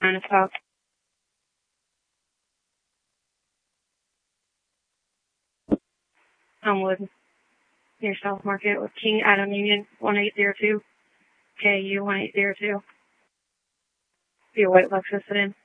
9 o'clock. Elmwood, near South Market with King Adam Union 1802, KU 1802. Be a white Lexus sedan.